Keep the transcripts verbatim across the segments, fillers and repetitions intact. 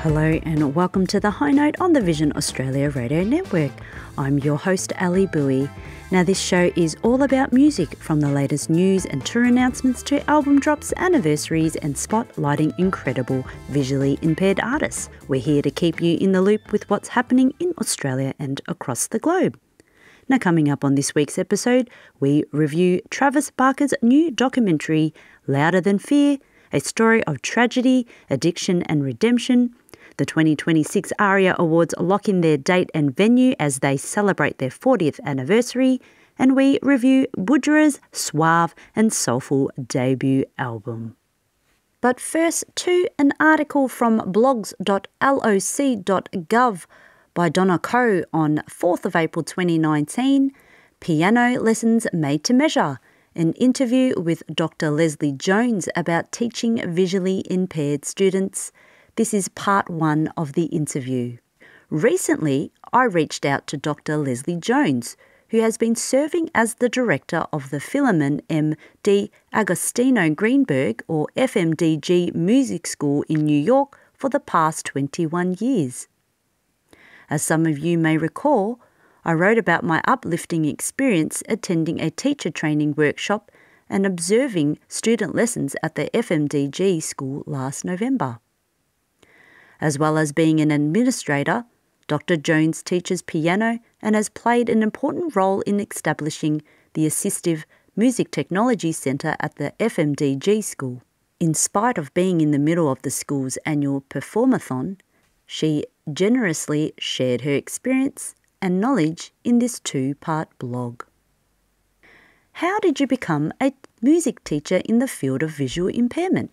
Hello and welcome to The High Note on the Vision Australia Radio Network. I'm your host, Ali Bowie. Now this show is all about music, from the latest news and tour announcements to album drops, anniversaries and spotlighting incredible visually impaired artists. We're here to keep you in the loop with what's happening in Australia and across the globe. Now coming up on this week's episode, we review Travis Barker's new documentary, Louder Than Fear, a story of tragedy, addiction and redemption. The twenty twenty-six ARIA Awards lock in their date and venue as they celebrate their fortieth anniversary, and we review Budjerah's suave and soulful debut album. But first, to an article from blogs dot loc dot gov by Donna Coe on fourth of April twenty nineteen, Piano Lessons Made to Measure, an interview with Doctor Leslie Jones about teaching visually impaired students. This is part one of the interview. Recently, I reached out to Doctor Leslie Jones, who has been serving as the director of the Philemon M. D. Agostino Greenberg, or F M D G, Music School in New York for the past twenty-one years. As some of you may recall, I wrote about my uplifting experience attending a teacher training workshop and observing student lessons at the F M D G school last November. As well as being an administrator, Doctor Jones teaches piano and has played an important role in establishing the Assistive Music Technology Centre at the F M D G school. In spite of being in the middle of the school's annual performathon, she generously shared her experience and knowledge in this two-part blog. How did you become a music teacher in the field of visual impairment?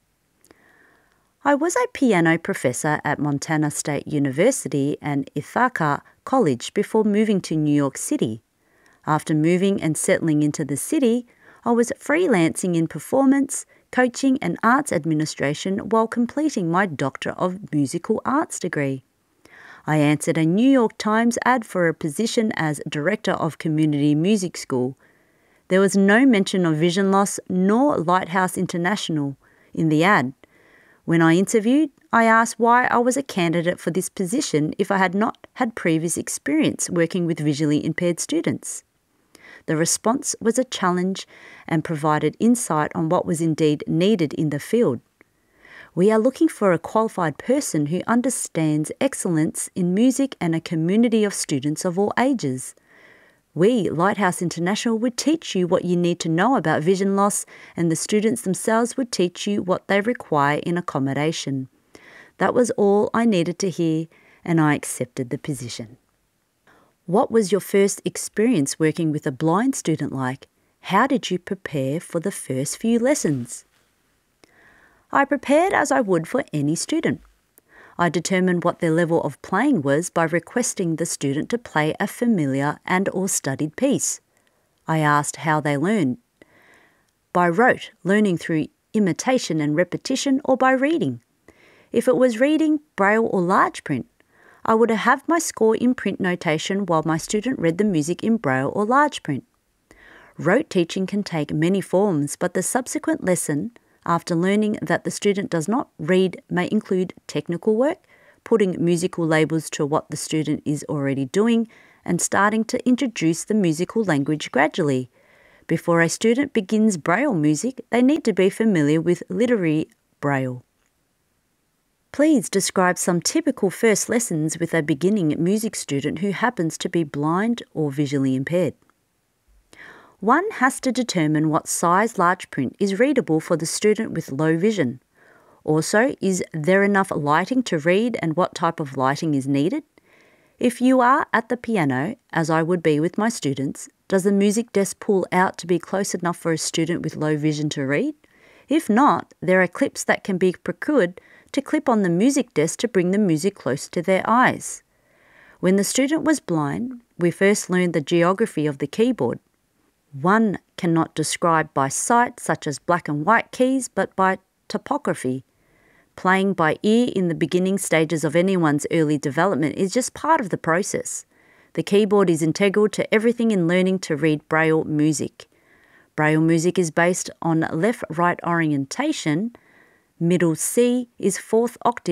I was a piano professor at Montana State University and Ithaca College before moving to New York City. After moving and settling into the city, I was freelancing in performance, coaching and arts administration while completing my Doctor of Musical Arts degree. I answered a New York Times ad for a position as Director of Community Music School. There was no mention of vision loss nor Lighthouse International in the ad. When I interviewed, I asked why I was a candidate for this position if I had not had previous experience working with visually impaired students. The response was a challenge and provided insight on what was indeed needed in the field. We are looking for a qualified person who understands excellence in music and a community of students of all ages. We, Lighthouse International, would teach you what you need to know about vision loss, and the students themselves would teach you what they require in accommodation. That was all I needed to hear, and I accepted the position. What was your first experience working with a blind student like? How did you prepare for the first few lessons? I prepared as I would for any student. I determined what their level of playing was by requesting the student to play a familiar and or studied piece. I asked how they learned. By rote, learning through imitation and repetition, or by reading. If it was reading, braille or large print, I would have my score in print notation while my student read the music in braille or large print. Rote teaching can take many forms, but the subsequent lesson, after learning that the student does not read, may include technical work, putting musical labels to what the student is already doing, and starting to introduce the musical language gradually. Before a student begins braille music, they need to be familiar with literary braille. Please describe some typical first lessons with a beginning music student who happens to be blind or visually impaired. One has to determine what size large print is readable for the student with low vision. Also, is there enough lighting to read and what type of lighting is needed? If you are at the piano, as I would be with my students, does the music desk pull out to be close enough for a student with low vision to read? If not, there are clips that can be procured to clip on the music desk to bring the music close to their eyes. When the student was blind, we first learned the geography of the keyboard. One cannot describe by sight, such as black and white keys, but by topography. Playing by ear in the beginning stages of anyone's early development is just part of the process. The keyboard is integral to everything in learning to read braille music. Braille music is based on left-right orientation. Middle C is fourth octave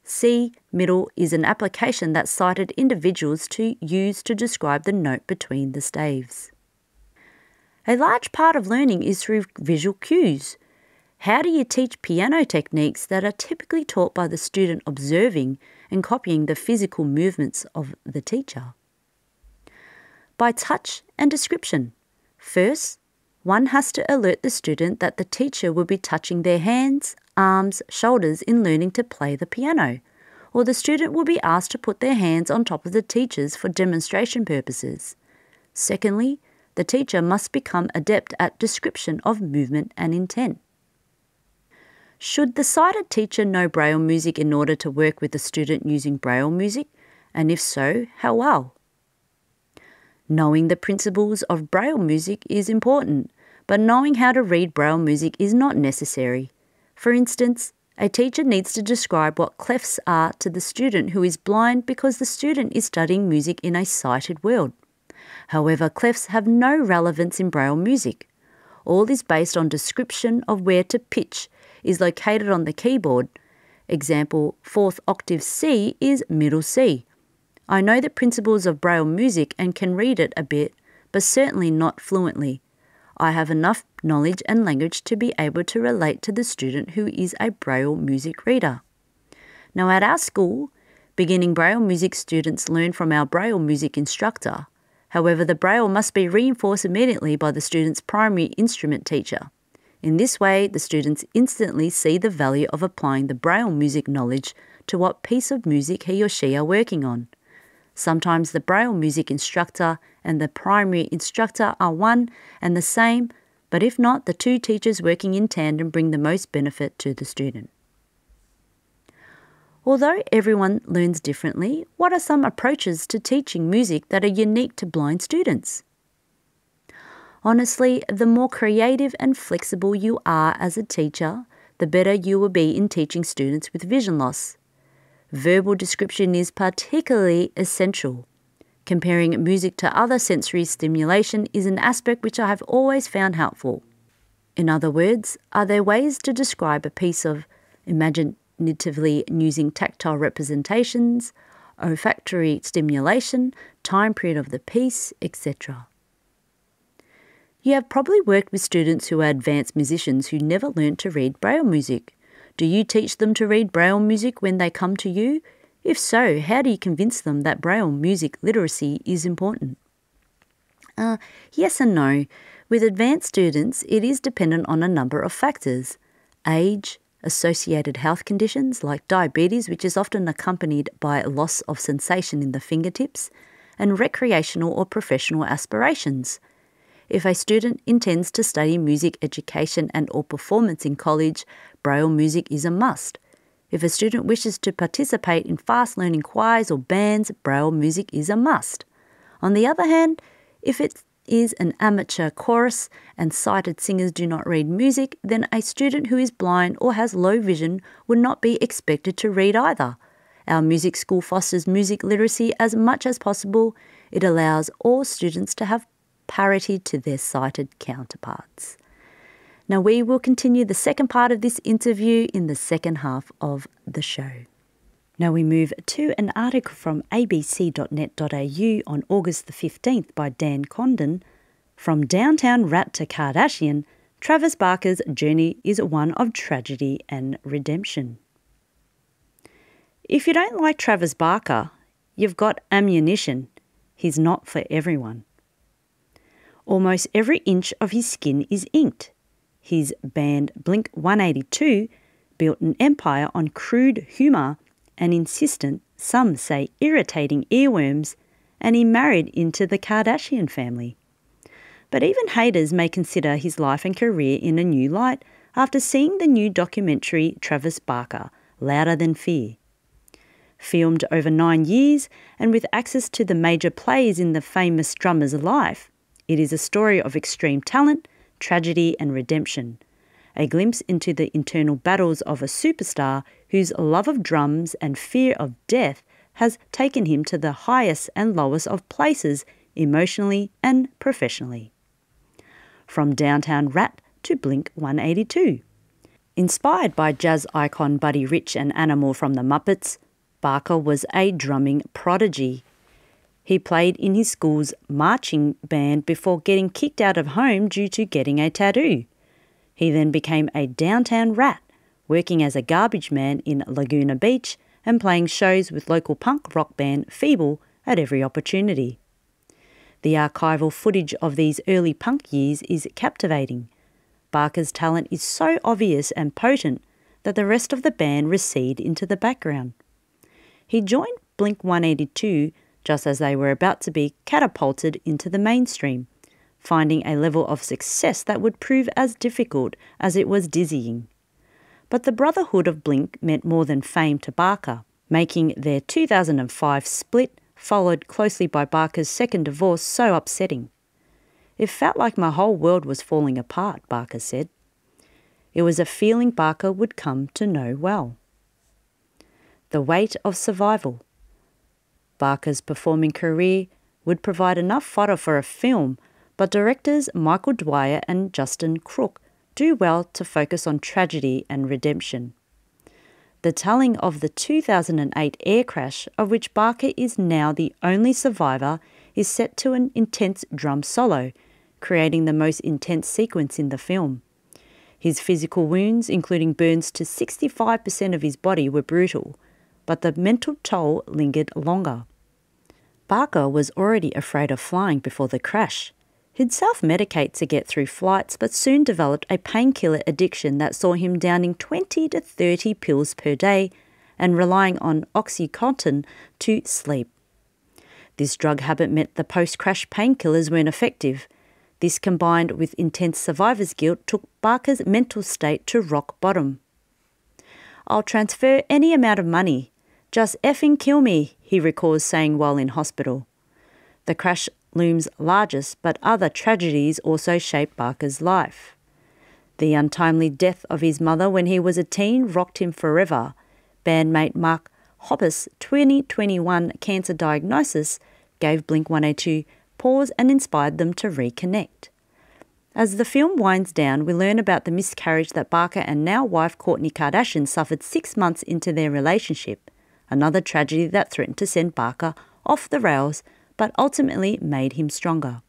C, middle, is an application that sighted individuals to use to describe the note between the staves. A large part of learning is through visual cues. How do you teach piano techniques that are typically taught by the student observing and copying the physical movements of the teacher? By touch and description. First, one has to alert the student that the teacher will be touching their hands, arms, shoulders in learning to play the piano, or the student will be asked to put their hands on top of the teachers for demonstration purposes. Secondly, the teacher must become adept at description of movement and intent. Should the sighted teacher know Braille music in order to work with the student using Braille music, and if so, how well? Knowing the principles of Braille music is important, but knowing how to read Braille music is not necessary. For instance, a teacher needs to describe what clefs are to the student who is blind because the student is studying music in a sighted world. However, clefs have no relevance in Braille music. All is based on description of where to pitch is located on the keyboard. Example, fourth octave C is middle C. I know the principles of Braille music and can read it a bit, but certainly not fluently. I have enough knowledge and language to be able to relate to the student who is a Braille music reader. Now at our school, beginning Braille music students learn from our Braille music instructor. However, the Braille must be reinforced immediately by the student's primary instrument teacher. In this way, the students instantly see the value of applying the Braille music knowledge to what piece of music he or she are working on. Sometimes the Braille music instructor and the primary instructor are one and the same, but if not, the two teachers working in tandem bring the most benefit to the student. Although everyone learns differently, what are some approaches to teaching music that are unique to blind students? Honestly, the more creative and flexible you are as a teacher, the better you will be in teaching students with vision loss. Verbal description is particularly essential. Comparing music to other sensory stimulation is an aspect which I have always found helpful. In other words, are there ways to describe a piece of imaginatively using tactile representations, olfactory stimulation, time period of the piece, et cetera? You have probably worked with students who are advanced musicians who never learned to read Braille music. Do you teach them to read Braille music when they come to you? If so, how do you convince them that Braille music literacy is important? Uh, yes and no. With advanced students, it is dependent on a number of factors. Age, associated health conditions like diabetes, which is often accompanied by loss of sensation in the fingertips, and recreational or professional aspirations. If a student intends to study music education and or performance in college, Braille music is a must. If a student wishes to participate in fast-learning choirs or bands, Braille music is a must. On the other hand, if it is an amateur chorus and sighted singers do not read music, then a student who is blind or has low vision would not be expected to read either. Our music school fosters music literacy as much as possible. It allows all students to have parity to their sighted counterparts. Now we will continue the second part of this interview in the second half of the show. Now we move to an article from a b c dot net dot a u on August the fifteenth by Dan Condon. From downtown rat to Kardashian, Travis Barker's journey is one of tragedy and redemption. If you don't like Travis Barker, you've got ammunition. He's not for everyone. Almost every inch of his skin is inked. His band Blink one eighty-two built an empire on crude humour and insistent, some say irritating earworms, and he married into the Kardashian family. But even haters may consider his life and career in a new light after seeing the new documentary Travis Barker, Louder Than Fear. Filmed over nine years and with access to the major players in the famous drummer's life, it is a story of extreme talent, tragedy and redemption, a glimpse into the internal battles of a superstar whose love of drums and fear of death has taken him to the highest and lowest of places emotionally and professionally. From downtown rat to Blink one eighty-two. Inspired by jazz icon Buddy Rich and Animal from the Muppets, Barker was a drumming prodigy. He played in his school's marching band before getting kicked out of home due to getting a tattoo. He then became a downtown rat, working as a garbage man in Laguna Beach and playing shows with local punk rock band Feeble at every opportunity. The archival footage of these early punk years is captivating. Barker's talent is so obvious and potent that the rest of the band recede into the background. He joined Blink one eighty-two just as they were about to be catapulted into the mainstream, finding a level of success that would prove as difficult as it was dizzying. But the brotherhood of Blink meant more than fame to Barker, making their two thousand five split, followed closely by Barker's second divorce, so upsetting. "It felt like my whole world was falling apart," Barker said. It was a feeling Barker would come to know well. The weight of survival. Barker's performing career would provide enough fodder for a film, but directors Michael Dwyer and Justin Crook do well to focus on tragedy and redemption. The telling of the two thousand eight air crash, of which Barker is now the only survivor, is set to an intense drum solo, creating the most intense sequence in the film. His physical wounds, including burns to sixty-five percent of his body, were brutal, but the mental toll lingered longer. Barker was already afraid of flying before the crash. He'd self-medicate to get through flights, but soon developed a painkiller addiction that saw him downing twenty to thirty pills per day and relying on OxyContin to sleep. This drug habit meant the post-crash painkillers weren't effective. This, combined with intense survivor's guilt, took Barker's mental state to rock bottom. "I'll transfer any amount of money. Just effing kill me," he recalls saying while in hospital. The crash looms largest, but other tragedies also shaped Barker's life. The untimely death of his mother when he was a teen rocked him forever. Bandmate Mark Hoppus' twenty twenty-one cancer diagnosis gave Blink one eighty-two pause and inspired them to reconnect. As the film winds down, we learn about the miscarriage that Barker and now-wife Kourtney Kardashian suffered six months into their relationship, another tragedy that threatened to send Barker off the rails but ultimately made him stronger.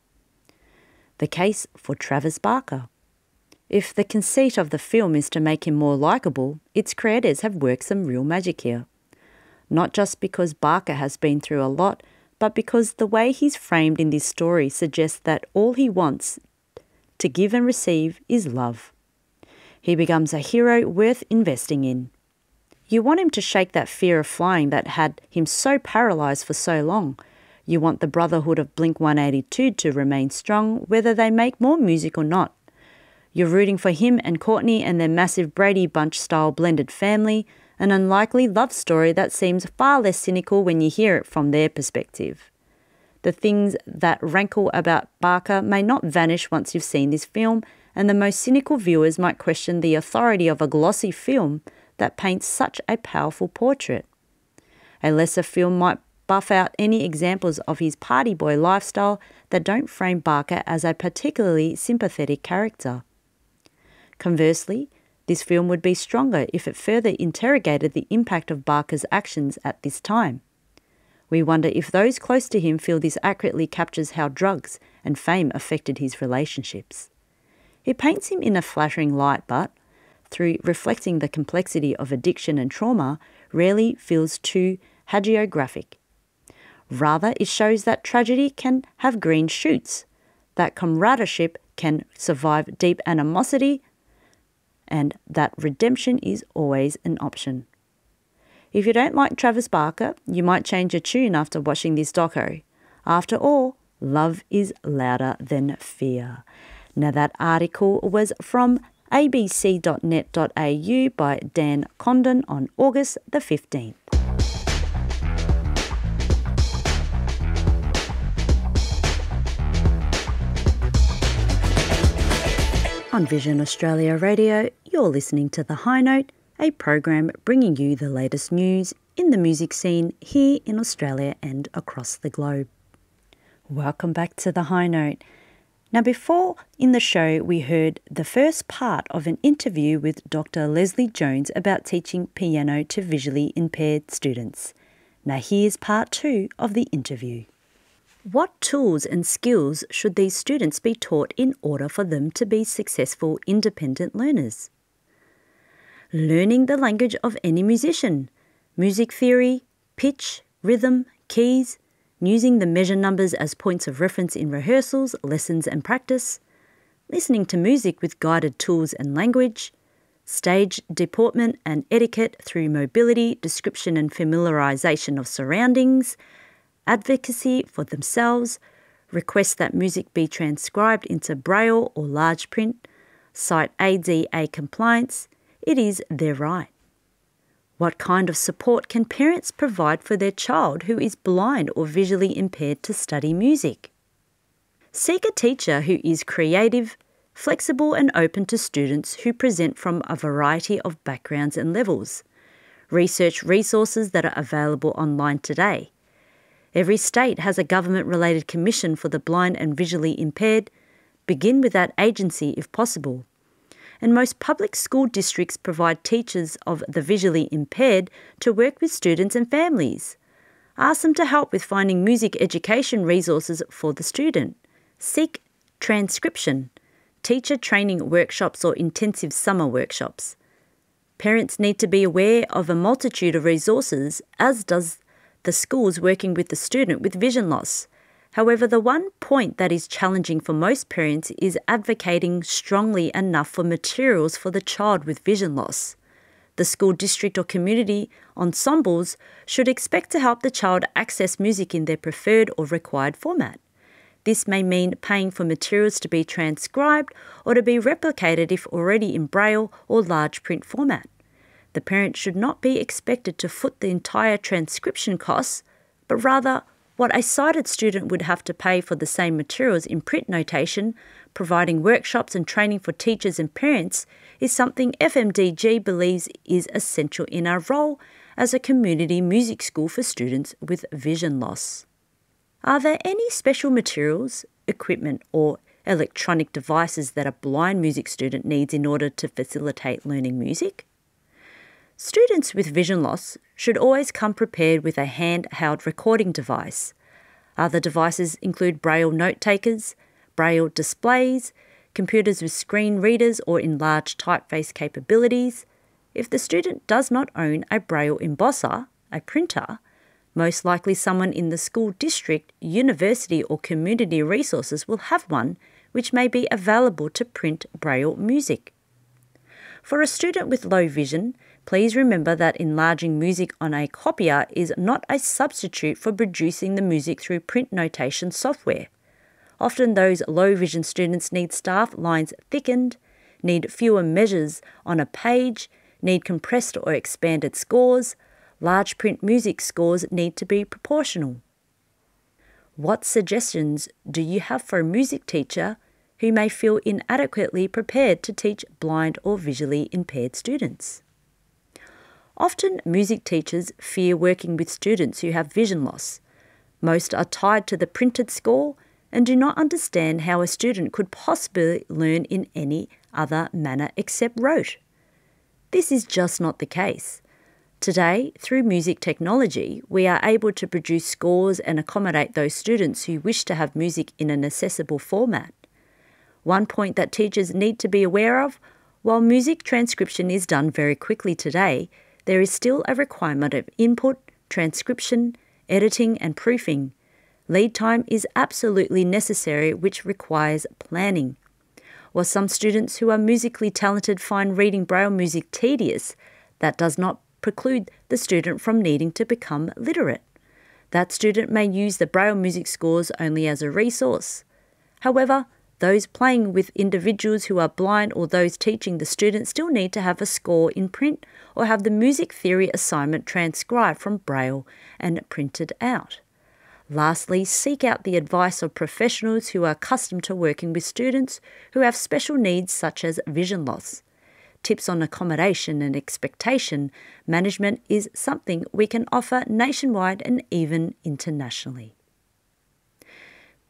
The case for Travis Barker. If the conceit of the film is to make him more likeable, its creators have worked some real magic here. Not just because Barker has been through a lot, but because the way he's framed in this story suggests that all he wants to give and receive is love. He becomes a hero worth investing in. You want him to shake that fear of flying that had him so paralysed for so long. You want the brotherhood of Blink one eighty-two to remain strong, whether they make more music or not. You're rooting for him and Kourtney and their massive Brady Bunch-style blended family, an unlikely love story that seems far less cynical when you hear it from their perspective. The things that rankle about Barker may not vanish once you've seen this film, and the most cynical viewers might question the authority of a glossy film that paints such a powerful portrait. A lesser film might buff out any examples of his party boy lifestyle that don't frame Barker as a particularly sympathetic character. Conversely, this film would be stronger if it further interrogated the impact of Barker's actions at this time. We wonder if those close to him feel this accurately captures how drugs and fame affected his relationships. It paints him in a flattering light, but, through reflecting the complexity of addiction and trauma, rarely feels too hagiographic. Rather, it shows that tragedy can have green shoots, that comradeship can survive deep animosity, and that redemption is always an option. If you don't like Travis Barker, you might change your tune after watching this doco. After all, love is louder than fear. Now that article was from a b c dot net dot a u by Dan Condon on August the fifteenth. On Vision Australia Radio, you're listening to The High Note, a program bringing you the latest news in the music scene here in Australia and across the globe. Welcome back to The High Note. Now, before in the show, we heard the first part of an interview with Doctor Leslie Jones about teaching piano to visually impaired students. Now, here's part two of the interview. What tools and skills should these students be taught in order for them to be successful independent learners? Learning the language of any musician, music theory, pitch, rhythm, keys, using the measure numbers as points of reference in rehearsals, lessons and practice, listening to music with guided tools and language, stage deportment and etiquette through mobility, description and familiarisation of surroundings, advocacy for themselves, request that music be transcribed into Braille or large print, cite A D A compliance. It is their right. What kind of support can parents provide for their child who is blind or visually impaired to study music? Seek a teacher who is creative, flexible and open to students who present from a variety of backgrounds and levels. Research resources that are available online today. Every state has a government-related commission for the blind and visually impaired. Begin with that agency if possible. And most public school districts provide teachers of the visually impaired to work with students and families. Ask them to help with finding music education resources for the student. Seek transcription, teacher training workshops or intensive summer workshops. Parents need to be aware of a multitude of resources, as does the schools working with the student with vision loss. However, the one point that is challenging for most parents is advocating strongly enough for materials for the child with vision loss. The school district or community ensembles should expect to help the child access music in their preferred or required format. This may mean paying for materials to be transcribed or to be replicated if already in Braille or large print format. The parent should not be expected to foot the entire transcription costs, but rather what a sighted student would have to pay for the same materials in print notation. Providing workshops and training for teachers and parents is something F M D G believes is essential in our role as a community music school for students with vision loss. Are there any special materials, equipment or electronic devices that a blind music student needs in order to facilitate learning music? Students with vision loss should always come prepared with a handheld recording device. Other devices include Braille note takers, Braille displays, computers with screen readers or enlarged typeface capabilities. If the student does not own a Braille embosser, a printer, most likely someone in the school district, university or community resources will have one which may be available to print Braille music. For a student with low vision, please remember that enlarging music on a copier is not a substitute for producing the music through print notation software. Often those low vision students need staff lines thickened, need fewer measures on a page, need compressed or expanded scores. Large print music scores need to be proportional. What suggestions do you have for a music teacher who may feel inadequately prepared to teach blind or visually impaired students? Often, music teachers fear working with students who have vision loss. Most are tied to the printed score and do not understand how a student could possibly learn in any other manner except rote. This is just not the case. Today, through music technology, we are able to produce scores and accommodate those students who wish to have music in an accessible format. One point that teachers need to be aware of, while music transcription is done very quickly today, there is still a requirement of input, transcription, editing and proofing. Lead time is absolutely necessary, which requires planning. While some students who are musically talented find reading Braille music tedious, that does not preclude the student from needing to become literate. That student may use the Braille music scores only as a resource. However, those playing with individuals who are blind or those teaching the student still need to have a score in print or have the music theory assignment transcribed from Braille and printed out. Lastly, seek out the advice of professionals who are accustomed to working with students who have special needs such as vision loss. Tips on accommodation and expectation management is something we can offer nationwide and even internationally.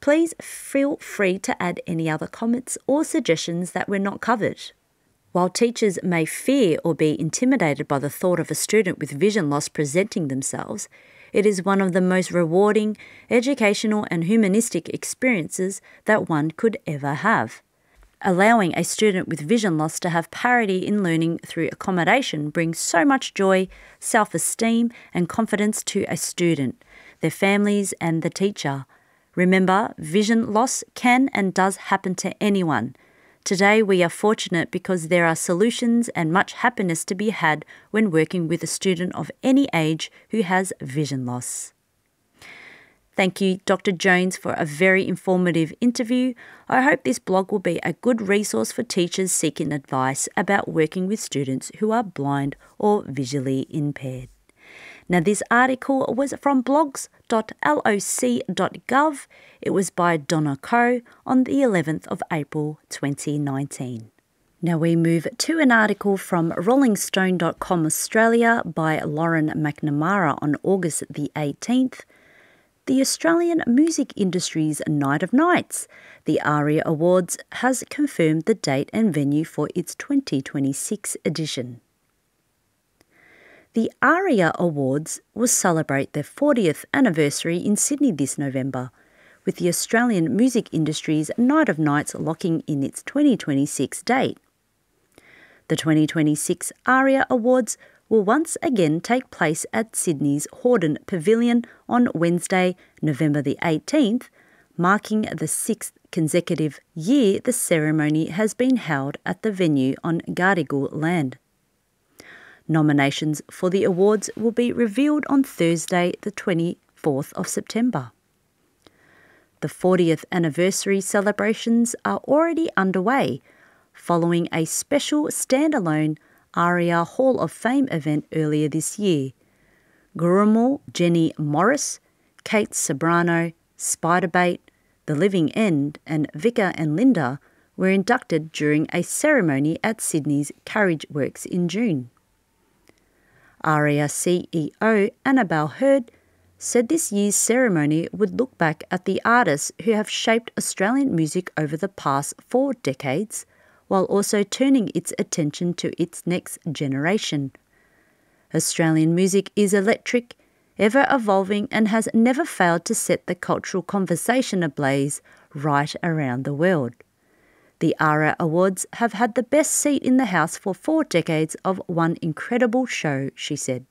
Please feel free to add any other comments or suggestions that were not covered. While teachers may fear or be intimidated by the thought of a student with vision loss presenting themselves, it is one of the most rewarding, educational and humanistic experiences that one could ever have. Allowing a student with vision loss to have parity in learning through accommodation brings so much joy, self-esteem and confidence to a student, their families and the teacher. Remember, vision loss can and does happen to anyone. Today we are fortunate because there are solutions and much happiness to be had when working with a student of any age who has vision loss. Thank you, Doctor Jones, for a very informative interview. I hope this blog will be a good resource for teachers seeking advice about working with students who are blind or visually impaired. Now, this article was from blogs dot loc dot gov. It was by Donna Coe on the eleventh of April twenty nineteen. Now we move to an article from rolling stone dot com Australia by Lauren McNamara on August the eighteenth. The Australian Music Industry's Night of Nights, the ARIA Awards, has confirmed the date and venue for its twenty twenty-six edition. The ARIA Awards will celebrate their fortieth anniversary in Sydney this November, with the Australian music industry's Night of Nights locking in its twenty twenty-six date. The twenty twenty-six ARIA Awards will once again take place at Sydney's Hordern Pavilion on Wednesday, November the eighteenth, marking the sixth consecutive year the ceremony has been held at the venue on Gadigal land. Nominations for the awards will be revealed on Thursday, the twenty-fourth of September. The fortieth anniversary celebrations are already underway, following a special standalone ARIA Hall of Fame event earlier this year. Gurrumul, Jenny Morris, Kate Ceberano, Spiderbait, The Living End and Vika and Linda were inducted during a ceremony at Sydney's Carriage Works in June. ARIA C E O Annabelle Hurd said this year's ceremony would look back at the artists who have shaped Australian music over the past four decades, while also turning its attention to its next generation. Australian music is electric, ever-evolving and has never failed to set the cultural conversation ablaze right around the world. The ARIA Awards have had the best seat in the house for four decades of one incredible show, she said.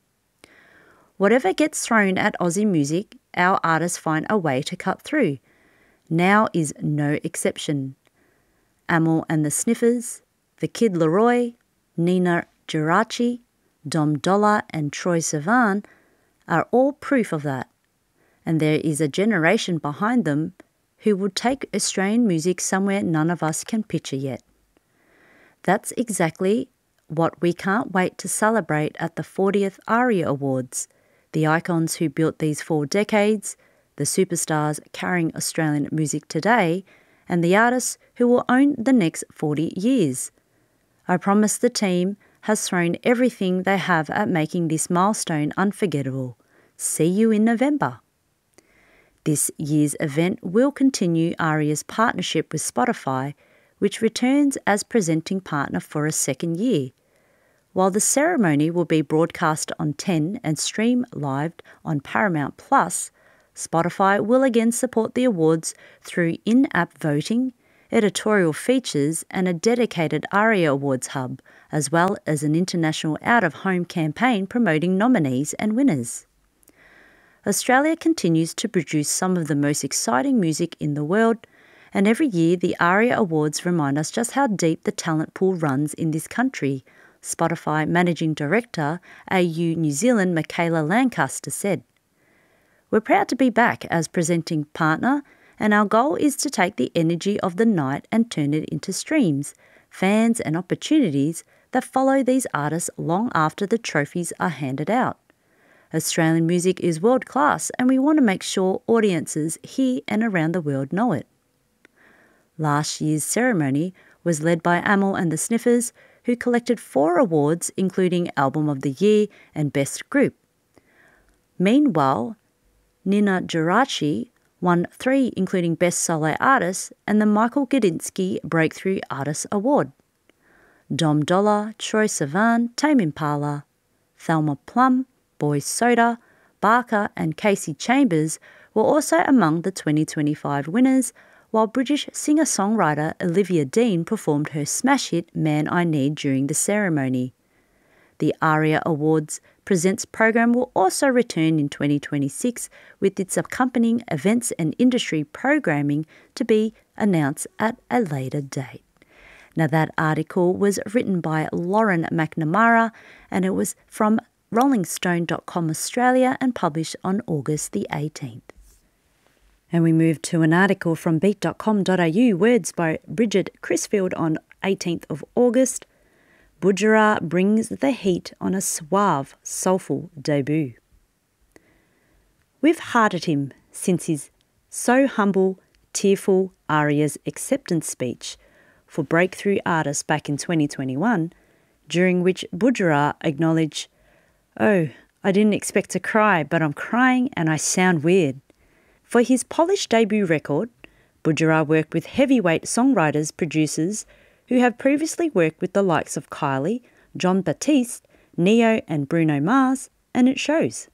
Whatever gets thrown at Aussie music, our artists find a way to cut through. Now is no exception. Amyl and the Sniffers, The Kid Laroi, Nina Geraci, Dom Dolla and Troye Sivan are all proof of that. And there is a generation behind them who will take Australian music somewhere none of us can picture yet. That's exactly what we can't wait to celebrate at the fortieth ARIA Awards, the icons who built these four decades, the superstars carrying Australian music today, and the artists who will own the next forty years. I promise the team has thrown everything they have at making this milestone unforgettable. See you in November. This year's event will continue ARIA's partnership with Spotify, which returns as presenting partner for a second year. While the ceremony will be broadcast on ten and stream live on Paramount Plus, Spotify will again support the awards through in-app voting, editorial features and a dedicated ARIA Awards hub, as well as an international out-of-home campaign promoting nominees and winners. Australia continues to produce some of the most exciting music in the world, and every year the ARIA Awards remind us just how deep the talent pool runs in this country, Spotify Managing Director A U New Zealand Michaela Lancaster said. We're proud to be back as presenting partner, and our goal is to take the energy of the night and turn it into streams, fans and opportunities that follow these artists long after the trophies are handed out. Australian music is world-class and we want to make sure audiences here and around the world know it. Last year's ceremony was led by Amyl and the Sniffers, who collected four awards including Album of the Year and Best Group. Meanwhile, Nina Geraci won three including Best Solo Artist and the Michael Gudinski Breakthrough Artist Award. Dom Dollar, Troye Sivan, Tame Impala, Thelma Plum, Boys Soda, Barker and Casey Chambers were also among the twenty twenty-five winners, while British singer-songwriter Olivia Dean performed her smash hit Man I Need during the ceremony. The ARIA Awards Presents program will also return in twenty twenty-six with its accompanying events and industry programming to be announced at a later date. Now that article was written by Lauren McNamara and it was from rolling stone dot com Australia and published on August the eighteenth. And we move to an article from beat dot com dot a u, words by Bridget Crisfield on eighteenth of August. Budjerah brings the heat on a suave, soulful debut. We've hearted him since his so humble, tearful Aria's acceptance speech for Breakthrough Artist back in twenty twenty-one, during which Budjerah acknowledged, "Oh, I didn't expect to cry, but I'm crying and I sound weird." For his polished debut record, Budjerah worked with heavyweight songwriters, producers who have previously worked with the likes of Kylie, Jon Batiste, Neo and Bruno Mars, and it shows.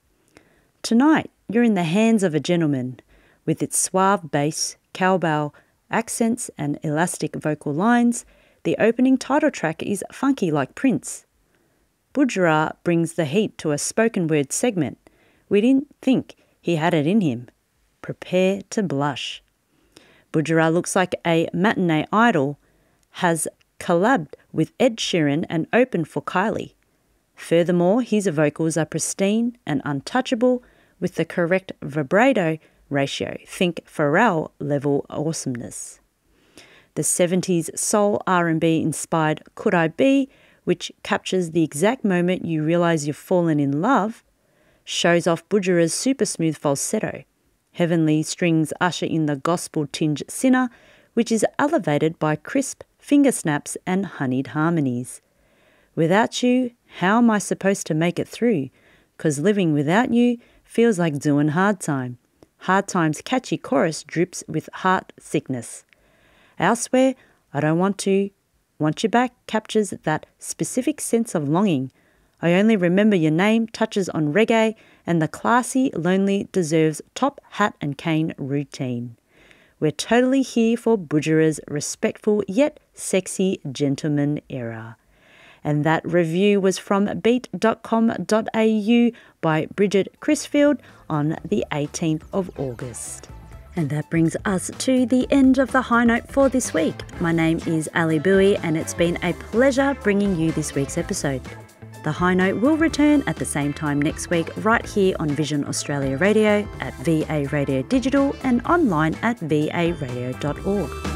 Tonight, you're in the hands of a gentleman. With its suave bass, cowbell, accents and elastic vocal lines, the opening title track is funky like Prince. Budjerah brings the heat to a spoken word segment. We didn't think he had it in him. Prepare to blush. Budjerah looks like a matinee idol, has collabed with Ed Sheeran and opened for Kylie. Furthermore, his vocals are pristine and untouchable with the correct vibrato ratio. Think Pharrell level awesomeness. The seventies soul R and B inspired Could I Be, which captures the exact moment you realise you've fallen in love, shows off Budjerah's super smooth falsetto. Heavenly strings usher in the gospel-tinged Sinner, which is elevated by crisp finger snaps and honeyed harmonies. Without you, how am I supposed to make it through? 'Cause living without you feels like doing hard time. Hard Time's catchy chorus drips with heart sickness. Elsewhere, I Don't Want to, Want You Back captures that specific sense of longing. I Only Remember Your Name touches on reggae, and the classy Lonely deserves top hat and cane routine. We're totally here for Budjerah's respectful yet sexy gentleman era. And that review was from beat dot com dot a u by Bridget Crisfield on the eighteenth of August. And that brings us to the end of the High Note for this week. My name is Ali Bowie and it's been a pleasure bringing you this week's episode. The High Note will return at the same time next week right here on Vision Australia Radio, at V A Radio Digital and online at v a radio dot org.